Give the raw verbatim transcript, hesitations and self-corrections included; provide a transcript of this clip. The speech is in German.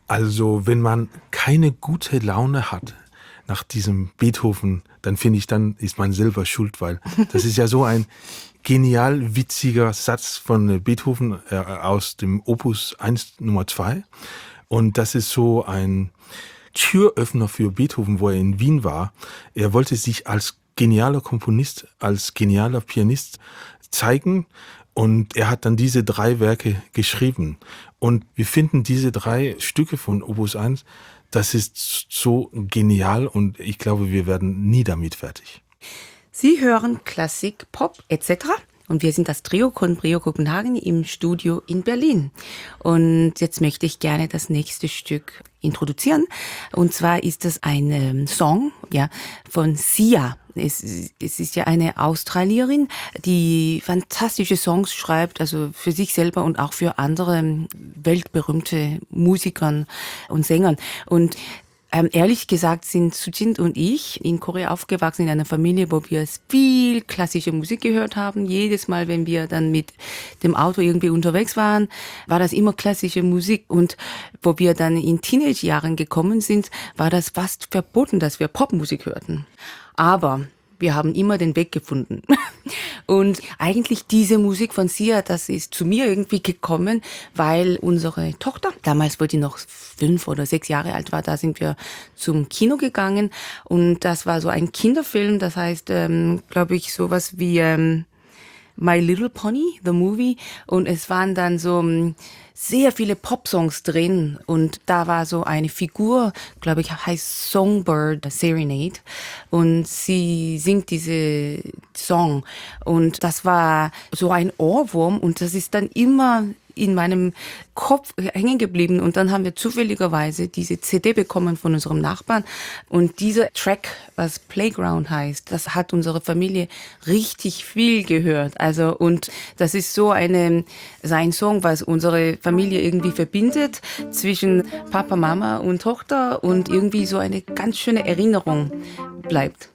Also, wenn man keine gute Laune hat nach diesem Beethoven, dann finde ich, dann ist man selber schuld, weil das ist ja so ein genial witziger Satz von Beethoven äh, aus dem Opus eins Nummer zwei. Und das ist so ein Türöffner für Beethoven, wo er in Wien war. Er wollte sich als genialer Komponist, als genialer Pianist zeigen. Und er hat dann diese drei Werke geschrieben. Und wir finden diese drei Stücke von Opus eins, das ist so genial und ich glaube, wir werden nie damit fertig. Sie hören Klassik, Pop et cetera. Und wir sind das Trio Conbrio Kopenhagen im Studio in Berlin. Und jetzt möchte ich gerne das nächste Stück introduzieren. Und zwar ist das ein ähm, Song ja, von Sia. Es, es ist ja eine Australierin, die fantastische Songs schreibt, also für sich selber und auch für andere weltberühmte Musikern und Sängern. Und Ähm, ehrlich gesagt sind Sujin und ich in Korea aufgewachsen in einer Familie, wo wir viel klassische Musik gehört haben. Jedes Mal, wenn wir dann mit dem Auto irgendwie unterwegs waren, war das immer klassische Musik. Und wo wir dann in Teenage-Jahren gekommen sind, war das fast verboten, dass wir Popmusik hörten. Aber wir haben immer den Weg gefunden. Und eigentlich diese Musik von Sia, das ist zu mir irgendwie gekommen, weil unsere Tochter, damals, wo die noch fünf oder sechs Jahre alt war, da sind wir zum Kino gegangen. Und das war so ein Kinderfilm, das heißt, ähm, glaube ich, sowas wie ähm, My Little Pony, the movie. Und es waren dann so um, sehr viele Popsongs drin. Und da war so eine Figur, glaube ich, heißt Songbird Serenade. Und sie singt diese Song. Und das war so ein Ohrwurm. Und das ist dann immer in meinem Kopf hängen geblieben. Und dann haben wir zufälligerweise diese C D bekommen von unserem Nachbarn. Und dieser Track, was Playground heißt, das hat unsere Familie richtig viel gehört. Also, und das ist so eine, so ein Song, was unsere Familie irgendwie verbindet zwischen Papa, Mama und Tochter und irgendwie so eine ganz schöne Erinnerung bleibt.